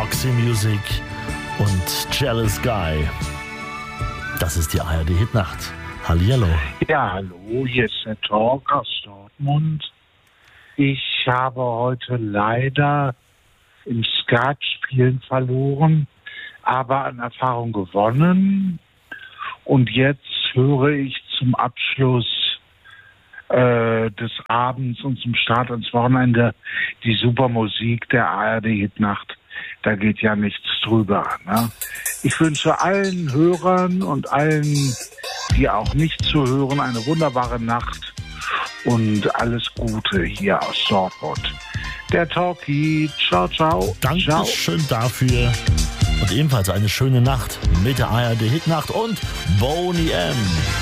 Roxy Music und Jealous Guy. Das ist die ARD-Hitnacht. Hallihallo. Ja, hallo, hier ist der Talk aus Dortmund. Ich habe heute leider im Skatspielen verloren, aber an Erfahrung gewonnen. Und jetzt höre ich zum Abschluss des Abends und zum Start ins Wochenende die super Musik der ARD-Hitnacht. Da geht ja nichts drüber. Ne? Ich wünsche allen Hörern und allen, die auch nicht zuhören, eine wunderbare Nacht und alles Gute hier aus Dortmund. Der Talkie. Ciao, ciao. Dankeschön dafür. Und ebenfalls eine schöne Nacht mit der ARD-Hitnacht und Boney M.